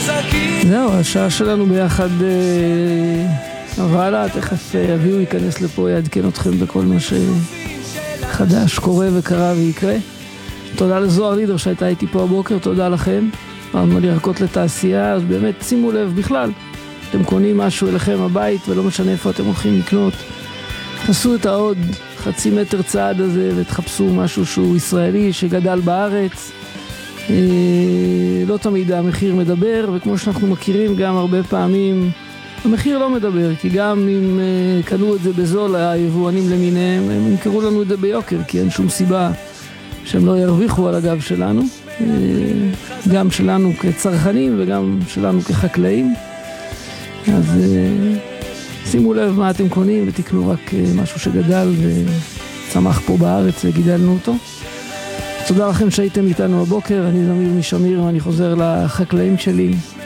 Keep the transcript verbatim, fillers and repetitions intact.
זהו, השעה שלנו ביחד הלאה, תכף אביהו ייכנס לפה, יעדכן אתכם בכל מה שחדש קורה וקרה ויקרה. תודה לזוהר לידר שהייתה איתי פה הבוקר, תודה לכם. אמרנו לי ירקות לתעשייה, אז באמת שימו לב בכלל, אתם קונים משהו אליכם הבית ולא משנה איפה אתם הולכים לקנות, תעשו את העוד חצי מטר צעד הזה ותחפשו משהו שהוא ישראלי שגדל בארץ. לא תמיד המחיר מדבר, וכמו שאנחנו מכירים גם הרבה פעמים המחיר לא מדבר, כי גם אם קנו את זה בזול היבואנים למיניהם הם ימכרו לנו את זה ביוקר, כי אין שום סיבה שהם לא ירוויחו על הגב שלנו, גם שלנו כצרכנים וגם שלנו כחקלאים. אז שימו לב מה אתם קונים ותקנו רק משהו שגדל וצמח פה בארץ וגידלנו אותו. תודה לכם שהייתם איתנו הבוקר, אני זמיר משמיר ואני חוזר לחקלאים שלי.